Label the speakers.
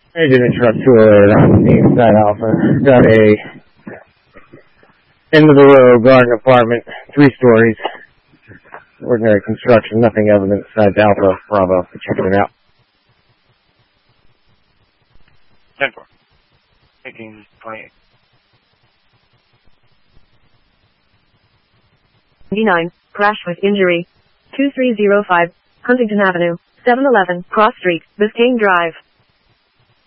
Speaker 1: Agent truck 208 on the inside Alpha. Got a end of the road garden apartment, 3 stories. Ordinary construction, nothing evident besides Alpha Bravo. Checking it out.
Speaker 2: 10-4. Taking 28.
Speaker 3: 99. Crash with injury. 2305. Huntington Avenue. 711. Cross Street. Biscayne Drive.